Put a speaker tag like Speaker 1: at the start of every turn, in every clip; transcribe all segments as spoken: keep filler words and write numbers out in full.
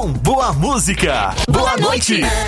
Speaker 1: com boa música. Boa, boa noite. noite.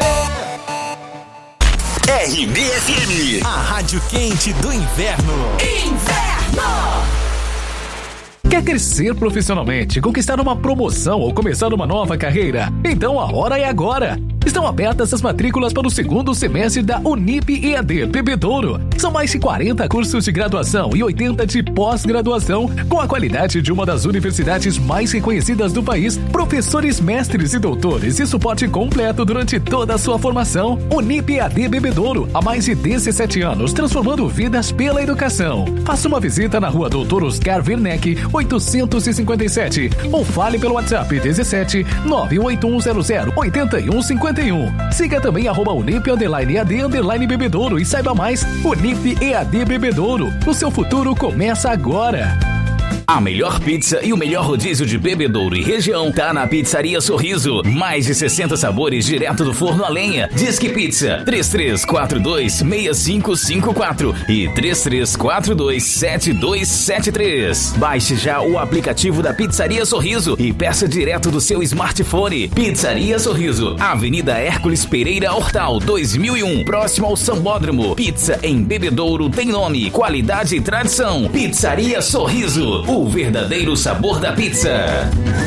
Speaker 1: R B F M, a rádio quente do inverno. Inverno!
Speaker 2: Quer crescer profissionalmente, conquistar uma promoção ou começar uma nova carreira? Então a hora é agora! Estão abertas as matrículas para o segundo semestre da Unip E A D Bebedouro. São mais de quarenta cursos de graduação e oitenta de pós-graduação, com a qualidade de uma das universidades mais reconhecidas do país, professores, mestres e doutores e suporte completo durante toda a sua formação. Unip E A D Bebedouro, há mais de dezessete anos, transformando vidas pela educação. Faça uma visita na rua Doutor Oscar Werneck, oitocentos e cinquenta e sete, ou fale pelo WhatsApp dezessete nove oito um zero zero oito um cinco um. Siga também arroba Unip underline E A D underline Bebedouro e saiba mais. Unip E A D Bebedouro. O seu futuro começa agora.
Speaker 3: A melhor pizza e o melhor rodízio de Bebedouro e região tá na Pizzaria Sorriso. Mais de sessenta sabores direto do forno a lenha. Disque Pizza três três quatro dois seis cinco cinco quatro e três três quatro dois sete dois sete três. Baixe já o aplicativo da Pizzaria Sorriso e peça direto do seu smartphone. Pizzaria Sorriso, Avenida Hércules Pereira Hortal, dois mil e um, próximo ao Sambódromo. Pizza em Bebedouro tem nome, qualidade e tradição. Pizzaria Sorriso, o verdadeiro sabor da pizza.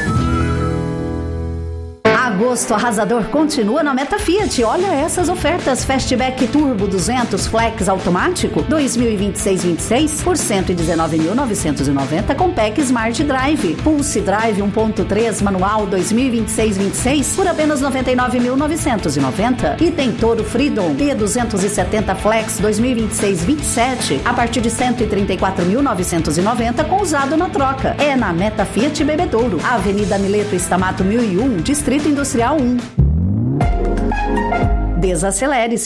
Speaker 4: Agosto arrasador continua na Meta Fiat. Olha essas ofertas. Fastback Turbo duzentos Flex automático dois mil e vinte e seis vinte e seis por cento e dezenove mil novecentos e noventa com Pack Smart Drive. Pulse Drive um ponto três manual dois mil e vinte e seis vinte e seis por apenas noventa e nove mil novecentos e noventa. E tem Toro Freedom T duzentos e setenta Flex dois mil e vinte e seis vinte e sete a partir de cento e trinta e quatro mil novecentos e noventa com usado na troca. É na Meta Fiat Bebedouro, Avenida Mileto Estamato mil e um, Distrito Industrial um. Desacelere